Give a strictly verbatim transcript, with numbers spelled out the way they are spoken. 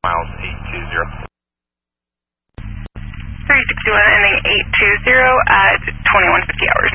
miles eight two zero. three sixty-one ending eight two zero at twenty-one fifty hours.